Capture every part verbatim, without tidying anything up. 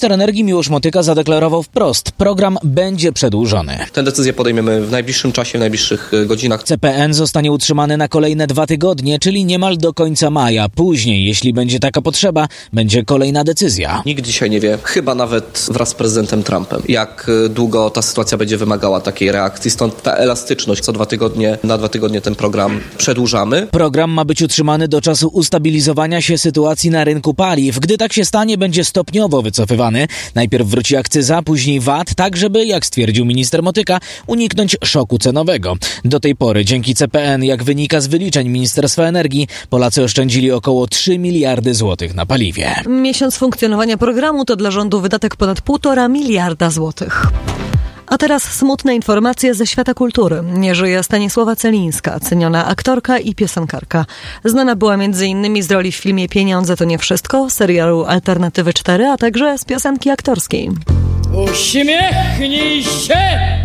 Minister energii Miłosz Motyka zadeklarował wprost, program będzie przedłużony. Tę decyzję podejmiemy w najbliższym czasie, w najbliższych godzinach. C P N zostanie utrzymany na kolejne dwa tygodnie, czyli niemal do końca maja. Później, jeśli będzie taka potrzeba, będzie kolejna decyzja. Nikt dzisiaj nie wie, chyba nawet wraz z prezydentem Trumpem, jak długo ta sytuacja będzie wymagała takiej reakcji. Stąd ta elastyczność. Co dwa tygodnie, na dwa tygodnie ten program przedłużamy. Program ma być utrzymany do czasu ustabilizowania się sytuacji na rynku paliw. Gdy tak się stanie, będzie stopniowo wycofywany. Najpierw wróci akcyza, później V A T, tak żeby, jak stwierdził minister Motyka, uniknąć szoku cenowego. Do tej pory dzięki C P N, jak wynika z wyliczeń Ministerstwa Energii, Polacy oszczędzili około trzy miliardy złotych na paliwie. Miesiąc funkcjonowania programu to dla rządu wydatek ponad półtora miliarda złotych. A teraz smutne informacje ze świata kultury. Nie żyje Stanisława Celińska, ceniona aktorka i piosenkarka. Znana była między innymi z roli w filmie Pieniądze to nie wszystko, serialu Alternatywy cztery, a także z piosenki aktorskiej. Uśmiechnij się,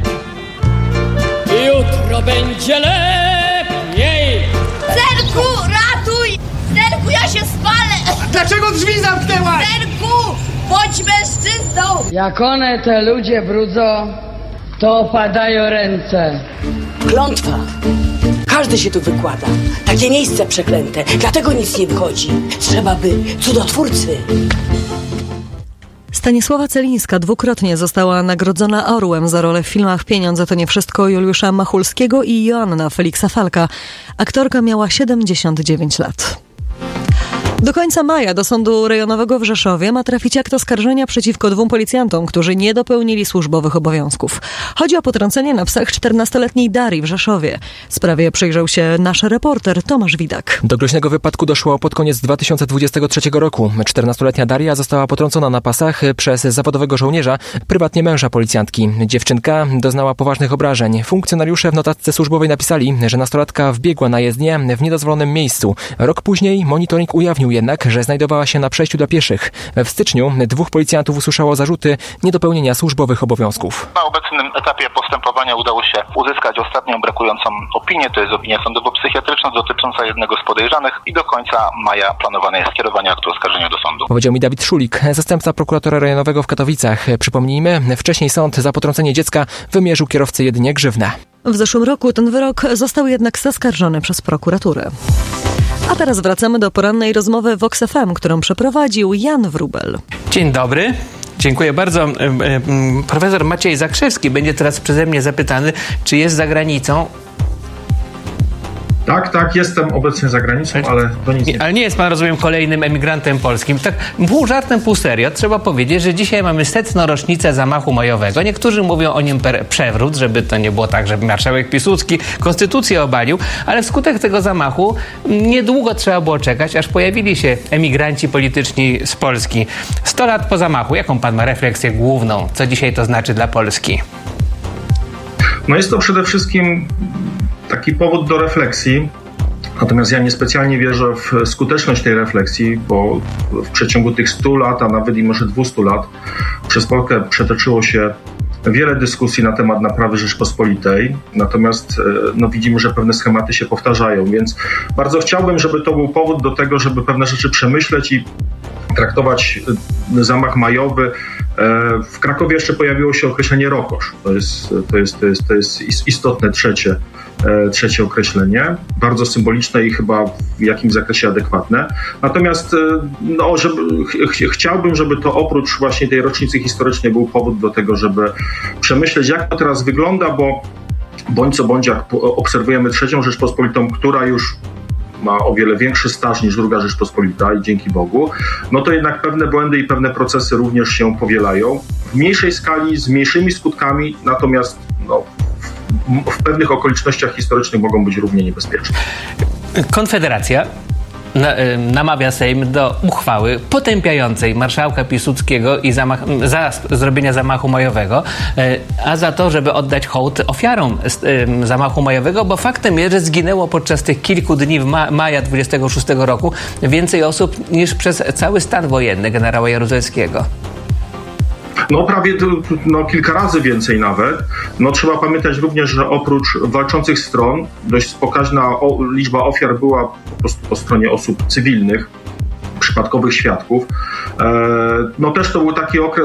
jutro będzie lepiej. Serku, ratuj! Serku, ja się spalę! Dlaczego drzwi zamknęłaś? Serku, bądź mężczyzną! Jak one, te ludzie brudzą, to opadają ręce. Klątwa. Każdy się tu wykłada. Takie miejsce przeklęte. Dlatego nic nie wychodzi. Trzeba by cudotwórcy. Stanisława Celińska dwukrotnie została nagrodzona Orłem za rolę w filmach Pieniądze to nie wszystko Juliusza Machulskiego i Joanna Feliksa Falka. Aktorka miała siedemdziesiąt dziewięć lat. Do końca maja do Sądu Rejonowego w Rzeszowie ma trafić akt oskarżenia przeciwko dwóm policjantom, którzy nie dopełnili służbowych obowiązków. Chodzi o potrącenie na psach czternastoletniej Darii w Rzeszowie. Sprawie przyjrzał się nasz reporter Tomasz Widak. Do groźnego wypadku doszło pod koniec dwa tysiące dwudziestego trzeciego roku. czternastoletnia Daria została potrącona na pasach przez zawodowego żołnierza, prywatnie męża policjantki. Dziewczynka doznała poważnych obrażeń. Funkcjonariusze w notatce służbowej napisali, że nastolatka wbiegła na jezdnię w niedozwolonym miejscu. Rok później monitoring ujawnił jednak, że znajdowała się na przejściu dla pieszych. W styczniu dwóch policjantów usłyszało zarzuty niedopełnienia służbowych obowiązków. Na obecnym etapie postępowania udało się uzyskać ostatnią brakującą opinię, to jest opinia sądowo-psychiatryczna dotycząca jednego z podejrzanych i do końca maja planowane jest skierowanie aktu oskarżenia do sądu. Powiedział mi Dawid Szulik, zastępca prokuratora rejonowego w Katowicach. Przypomnijmy, wcześniej sąd za potrącenie dziecka wymierzył kierowcy jedynie grzywnę. W zeszłym roku ten wyrok został jednak zaskarżony przez prokuraturę. A teraz wracamy do porannej rozmowy Vox F M, którą przeprowadził Jan Wróbel. Dzień dobry. Dziękuję bardzo. Profesor Maciej Zakrzewski będzie teraz przeze mnie zapytany, czy jest za granicą. Tak, tak, jestem obecnie za granicą, ale to nic nie... Ale nie jest pan, rozumiem, kolejnym emigrantem polskim. Tak pół żartem, pół serio. Trzeba powiedzieć, że dzisiaj mamy setną rocznicę zamachu majowego. Niektórzy mówią o nim per przewrót, żeby to nie było tak, żeby marszałek Piłsudski konstytucję obalił, ale wskutek tego zamachu niedługo trzeba było czekać, aż pojawili się emigranci polityczni z Polski. Sto lat po zamachu, jaką pan ma refleksję główną? Co dzisiaj to znaczy dla Polski? No jest to przede wszystkim taki powód do refleksji, natomiast ja niespecjalnie wierzę w skuteczność tej refleksji, bo w przeciągu tych stu lat, a nawet i może dwustu lat przez Polskę przetoczyło się wiele dyskusji na temat naprawy Rzeczpospolitej, natomiast no, widzimy, że pewne schematy się powtarzają, więc bardzo chciałbym, żeby to był powód do tego, żeby pewne rzeczy przemyśleć i traktować zamach majowy. W Krakowie jeszcze pojawiło się określenie rokosz. To jest, to jest, to jest, to jest istotne trzecie, trzecie określenie. Bardzo symboliczne i chyba w jakimś zakresie adekwatne. Natomiast no, żeby, ch- chciałbym, żeby to oprócz właśnie tej rocznicy historycznej był powód do tego, żeby przemyśleć, jak to teraz wygląda, bo bądź co bądź, jak obserwujemy trzecią Rzeczpospolitą, która już ma o wiele większy staż niż druga Rzeczpospolita i dzięki Bogu, no to jednak pewne błędy i pewne procesy również się powielają. W mniejszej skali, z mniejszymi skutkami, natomiast no, w, w pewnych okolicznościach historycznych mogą być równie niebezpieczne. Konfederacja na, namawia Sejm do uchwały potępiającej marszałka Piłsudskiego i zamach, za zrobienia zamachu majowego, a za to, żeby oddać hołd ofiarom zamachu majowego, bo faktem jest, że zginęło podczas tych kilku dni w ma, maja dwudziestego szóstego roku więcej osób niż przez cały stan wojenny generała Jaruzelskiego. No prawie no, kilka razy więcej nawet. No trzeba pamiętać również, że oprócz walczących stron dość pokaźna o, liczba ofiar była po prostu po stronie osób cywilnych, przypadkowych świadków. E, no też to był taki okres,